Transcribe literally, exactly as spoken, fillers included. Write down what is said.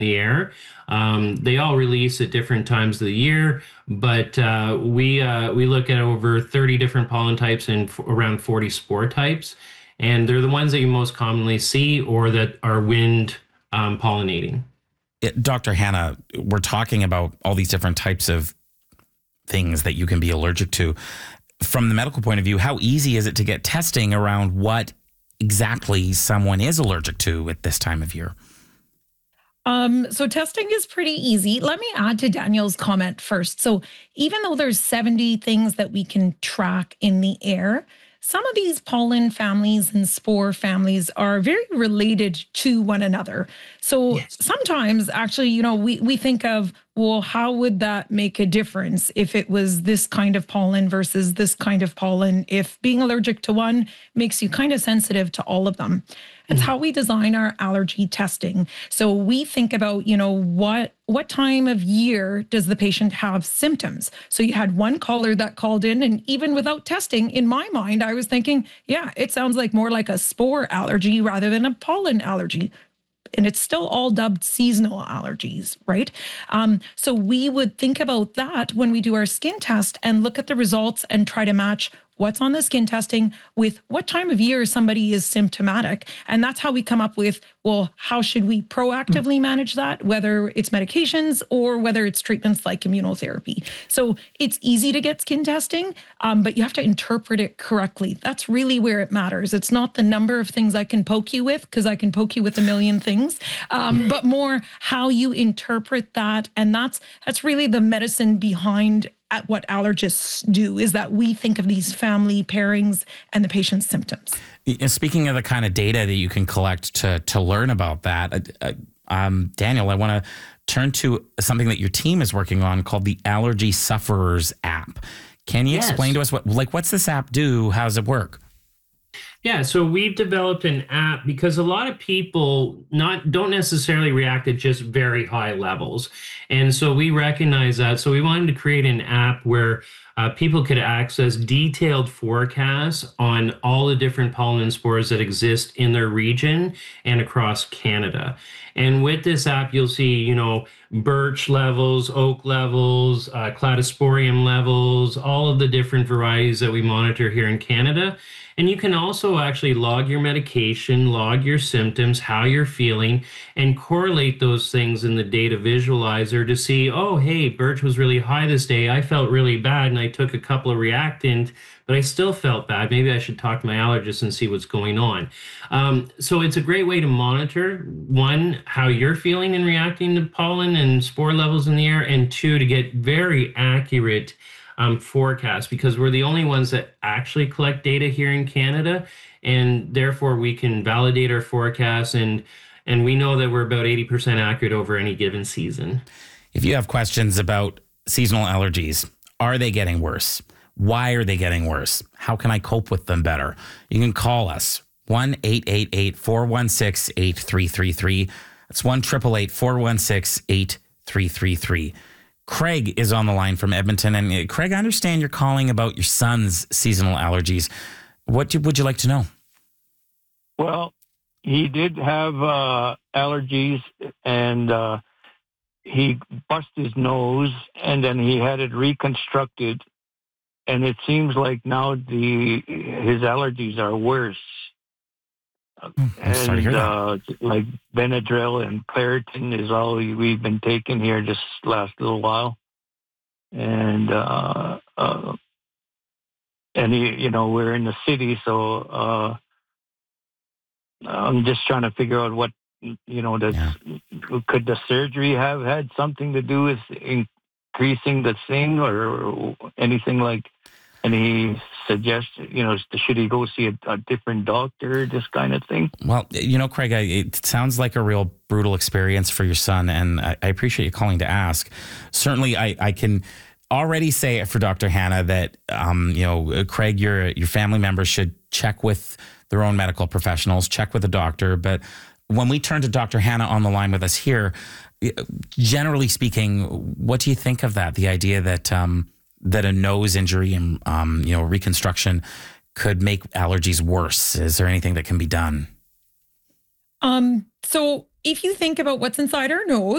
the air. Um, they all release at different times of the year, but uh, we uh, we look at over thirty different pollen types and f- around forty spore types, and they're the ones that you most commonly see or that are wind um, pollinating. It, Doctor Hannah, we're talking about all these different types of things that you can be allergic to. From the medical point of view, how easy is it to get testing around what exactly someone is allergic to at this time of year? Um, so testing is pretty easy. Let me add to Daniel's comment first. So even though there's seventy things that we can track in the air, some of these pollen families and spore families are very related to one another. So Yes. sometimes actually, you know, we, we think of, well, how would that make a difference if it was this kind of pollen versus this kind of pollen? If being allergic to one makes you kind of sensitive to all of them. It's how we design our allergy testing. So we think about, you know, what what time of year does the patient have symptoms? So you had one caller that called in, and even without testing, in my mind, I was thinking, yeah, it sounds like more like a spore allergy rather than a pollen allergy. And it's still all dubbed seasonal allergies, right? Um, so we would think about that when we do our skin test and look at the results and try to match what's on the skin testing with what time of year somebody is symptomatic. And that's how we come up with, well, how should we proactively manage that, whether it's medications or whether it's treatments like immunotherapy. So it's easy to get skin testing, um, but you have to interpret it correctly. That's really where it matters. It's not the number of things I can poke you with, because I can poke you with a million things, um, but more how you interpret that. And that's that's really the medicine behind at what allergists do, is that we think of these family pairings and the patient's symptoms. Speaking of the kind of data that you can collect to to learn about that, uh, um, Daniel, I want to turn to something that your team is working on called the Allergy Sufferers app. Can you Yes. explain to us what, like, what's this app do? How does it work? Yeah, so we've developed an app because a lot of people not don't necessarily react at just very high levels. And so we recognize that. So we wanted to create an app where uh, people could access detailed forecasts on all the different pollen spores that exist in their region and across Canada. And with this app, you'll see, you know, birch levels, oak levels, uh, cladosporium levels, all of the different varieties that we monitor here in Canada. And you can also actually log your medication, log your symptoms, how you're feeling, and correlate those things in the data visualizer to see, oh, hey, birch was really high this day. I felt really bad and I took a couple of reactant, but I still felt bad. Maybe I should talk to my allergist and see what's going on. Um, so it's a great way to monitor, one, how you're feeling and reacting to pollen and spore levels in the air, and two, to get very accurate um, forecast, because we're the only ones that actually collect data here in Canada, and therefore we can validate our forecasts, and and we know that we're about eighty percent accurate over any given season. If you have questions about seasonal allergies, are they getting worse? Why are they getting worse? How can I cope with them better? You can call us, one eight eight eight, four one six, eight three three three. That's one eight eight eight, four one six, eight three three three. Craig is on the line from Edmonton. And uh, Craig, I understand you're calling about your son's seasonal allergies. What do, would you like to know? Well, he did have uh, allergies, and uh, he bust his nose, and then he had it reconstructed. And it seems like now the his allergies are worse. I'm and sorry to hear that. Uh, like Benadryl and Claritin is all we've been taking here this last little while. And uh, uh, and he, you know, we're in the city, so uh, I'm just trying to figure out what, you know, does Yeah. could the surgery have had something to do with increasing the thing or anything like? Any suggestion, you know, should he go see a, a different doctor, this kind of thing? Well, you know, Craig, I, it sounds like a real brutal experience for your son, and I, I appreciate you calling to ask. Certainly, I, I can already say for Doctor Hannah that, um, you know, Craig, your your family members should check with their own medical professionals, check with a doctor. But when we turn to Doctor Hannah on the line with us here, generally speaking, what do you think of that? The idea that um, that a nose injury and um, you know reconstruction could make allergies worse. Is there anything that can be done? Um, so if you think about what's inside our nose,